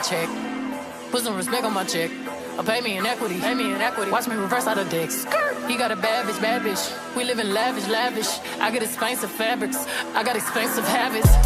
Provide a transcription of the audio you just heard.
check. Put some respect on my check. Or pay me in equity, pay me in equity. Watch me reverse out of dicks. He got a bad bitch, bad bitch. We live in lavish, lavish. I got expensive fabrics, I got expensive habits.